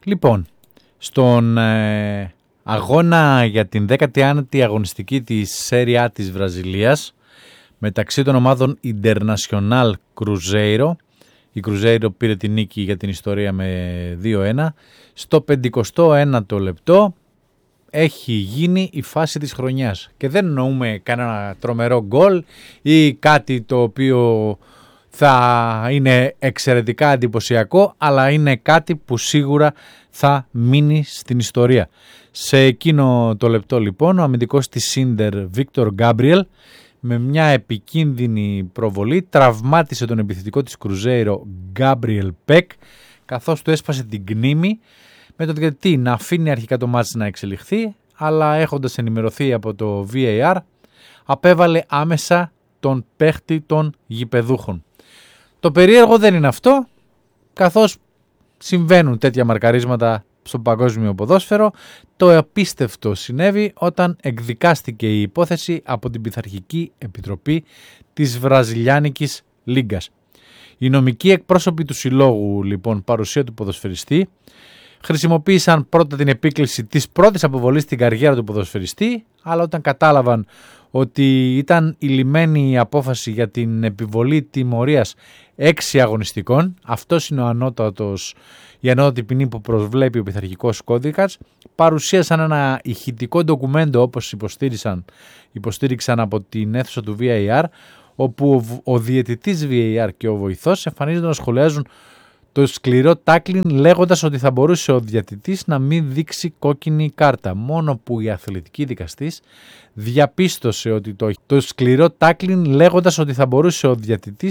Λοιπόν, στον αγώνα για την 19η αγωνιστική της Serie A της Βραζιλίας μεταξύ των ομάδων Internacional Cruzeiro, η Cruzeiro πήρε την νίκη για την ιστορία με 2-1, στο 51ο λεπτό έχει γίνει η φάση της χρονιάς και δεν εννοούμε κανένα τρομερό γκολ ή κάτι το οποίο θα είναι εξαιρετικά εντυπωσιακό, αλλά είναι κάτι που σίγουρα θα μείνει στην ιστορία. Σε εκείνο το λεπτό λοιπόν ο αμυντικός της Σίντερ Βίκτορ Γκάμπριελ με μια επικίνδυνη προβολή τραυμάτισε τον επιθετικό της Κρουζέιρο Γκάμπριελ Πεκ, καθώς του έσπασε την κνήμη, με τον διαιτητή να αφήνει αρχικά το μάτς να εξελιχθεί, αλλά έχοντας ενημερωθεί από το VAR απέβαλε άμεσα τον παίχτη των γηπεδούχων. Το περίεργο δεν είναι αυτό, καθώς συμβαίνουν τέτοια μαρκαρίσματα στο παγκόσμιο ποδόσφαιρο. Το απίστευτο συνέβη όταν εκδικάστηκε η υπόθεση από την Πειθαρχική Επιτροπή της Βραζιλιάνικης Λίγκας. Οι νομικοί εκπρόσωποι του συλλόγου, λοιπόν, παρουσία του ποδοσφαιριστή, χρησιμοποίησαν πρώτα την επίκληση της πρώτης αποβολής στην καριέρα του ποδοσφαιριστή, αλλά όταν κατάλαβαν ότι ήταν ηλυμένη η απόφαση για την επιβολή τιμωρίας 6 αγωνιστικών, αυτός είναι η ανώτατη ποινή που προσβλέπει ο Πειθαρχικός Κώδικας, παρουσίασαν ένα ηχητικό ντοκουμέντο όπως υποστήριξαν από την αίθουσα του VAR, όπου ο διαιτητής VAR και ο βοηθός εμφανίζονται να σχολιάζουν το σκληρό τάκλιν, λέγοντας ότι θα μπορούσε ο διαιτητής να μην δείξει κόκκινη κάρτα, μόνο που η αθλητική δικαστής διαπίστωσε ότι το σκληρό τάκλιν, λέγοντας ότι θα μπορούσε ο διαιτητής